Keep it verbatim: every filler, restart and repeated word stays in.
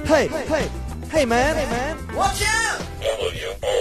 Hey, hey, hey man, hey man, watch out! W O